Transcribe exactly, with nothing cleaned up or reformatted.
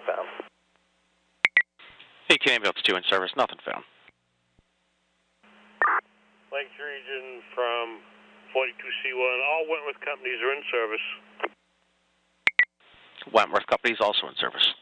found. eighteen ambulance two in service, nothing found. Lakes Region from forty-two C one, all Wentworth companies are in service. Wentworth companies also in service.